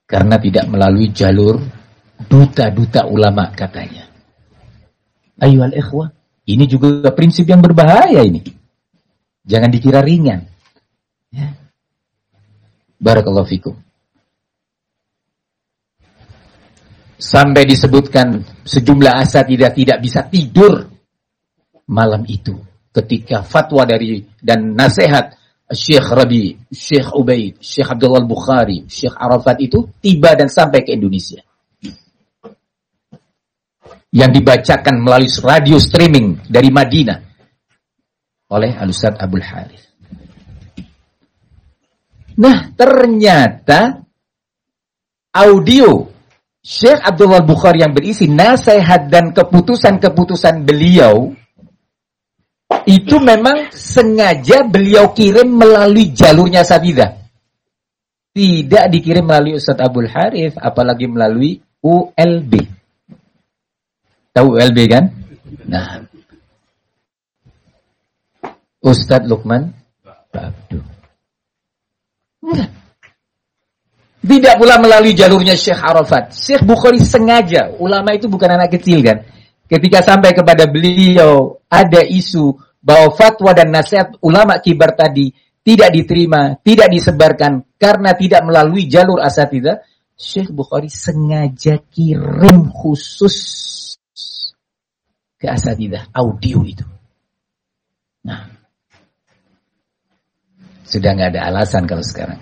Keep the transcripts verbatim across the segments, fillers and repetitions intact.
Karena tidak melalui jalur duta-duta ulama katanya. Ayyuhal ikhwah, ini juga prinsip yang berbahaya ini. Jangan dikira ringan. Ya. Barakallahu fikum. Sampai disebutkan sejumlah asatidzah tidak bisa tidur malam itu ketika fatwa dari dan nasihat Syekh Rabi, Syekh Ubaid, Syekh Abdullah Al-Bukhari, Syekh Arafat itu tiba dan sampai ke Indonesia. Yang dibacakan melalui radio streaming dari Madinah oleh Al-Ustaz Abdul Harith. Nah, ternyata audio Syekh Abdullah Bukhari yang berisi nasihat dan keputusan-keputusan beliau itu memang sengaja beliau kirim melalui jalurnya asatidzah. Tidak dikirim melalui Ustaz Abdul Harith, apalagi melalui U L B. Tahu U L B kan? Nah, Ustaz Lukman Babdu. Enggak. Tidak pula melalui jalurnya Syekh Arafat. Syekh Bukhari sengaja, ulama itu bukan anak kecil kan. Ketika sampai kepada beliau ada isu bahwa fatwa dan nasihat ulama kibar tadi tidak diterima, tidak disebarkan karena tidak melalui jalur asatidzah, Syekh Bukhari sengaja kirim khusus ke asatidzah audio itu. Nah, sudah nggak ada alasan kalau sekarang.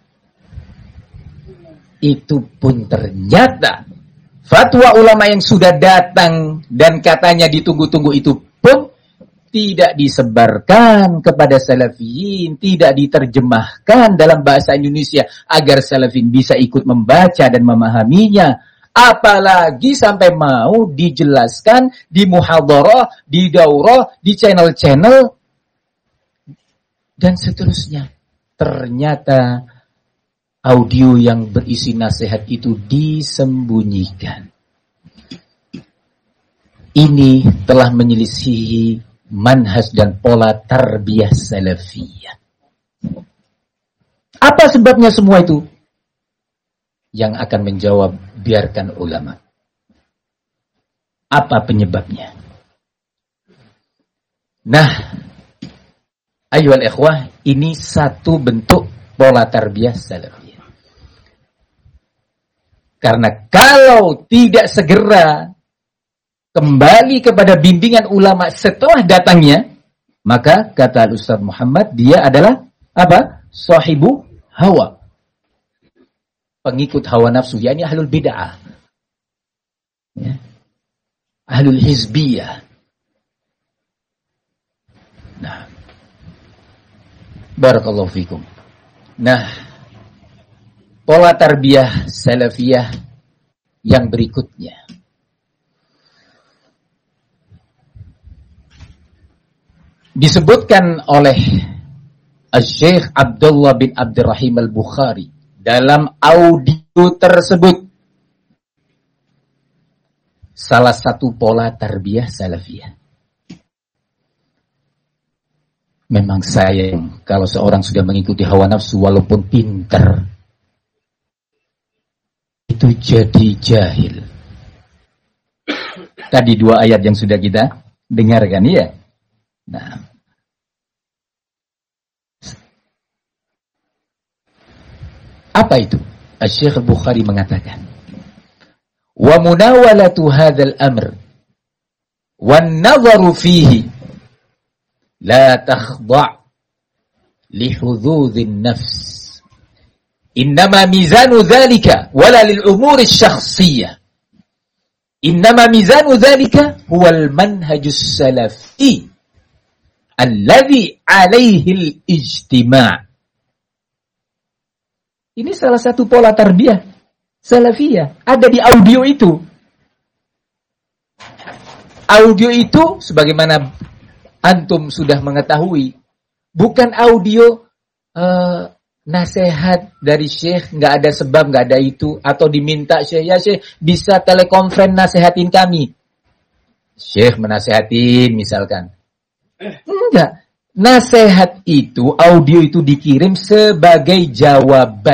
Itu pun ternyata fatwa ulama yang sudah datang dan katanya ditunggu-tunggu itu pun tidak disebarkan kepada salafiyin, tidak diterjemahkan dalam bahasa Indonesia agar salafiyin bisa ikut membaca dan memahaminya. Apalagi sampai mau dijelaskan di muhadharah, di daurah, di channel-channel dan seterusnya. Ternyata audio yang berisi nasihat itu disembunyikan. Ini telah menyelisihi manhaj dan pola tarbiyah salafiyah. Apa sebabnya semua itu? Yang akan menjawab biarkan ulama. Apa penyebabnya? Nah, ayyuhal ikhwah, ini satu bentuk pola tarbiyah salafiyah. Karena kalau tidak segera kembali kepada bimbingan ulama setelah datangnya, maka kata Ustaz Muhammad, dia adalah apa? Sahibu hawa. Pengikut hawa nafsu, yakni ahlul bid'ah. Ya. Ahlul hizbiyah. Nah. Barakallahu fikum. Nah, pola tarbiyah salafiyah yang berikutnya. Disebutkan oleh Syekh Abdullah bin Abdurrahim Al-Bukhari dalam audio tersebut. Salah satu pola tarbiyah salafiyah. Memang sayang kalau seorang sudah mengikuti hawa nafsu walaupun pintar, itu jadi jahil. Tadi dua ayat yang sudah kita dengarkan, ya. Nah, apa itu? Syekh Bukhari mengatakan, wa munawalatu hadzal amr wan nadharu fihi la takhda' li hududhin nafs. Innama mizanu dhalika wala lil umuri syakhsiyah. Innama mizanu dhalika huwa al manhajus salafi alladhi alaihi al ijtima'. Ini salah satu pola tarbiyah salafiyah. Ada di audio itu. Audio itu sebagaimana antum sudah mengetahui, bukan audio uh, nasihat dari syekh, nggak ada sebab, nggak ada itu, atau diminta syekh, ya syekh bisa telekonferen nasihatin kami. Syekh menasehatin misalkan. Enggak. Nasihat itu, audio itu dikirim sebagai jawaban